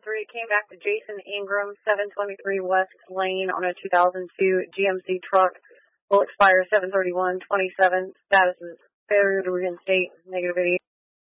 3, it came back to Jason Ingram, 723 West Lane on a 2002 GMC truck. Will expire 7/31/27. Status is failure to reinstate. Negative video.